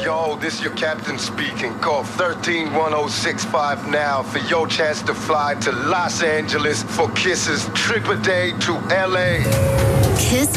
Yo, this your captain speaking. Call 131065 now for your chance to fly to Los Angeles for kisses. Trip a day to LA. Kiss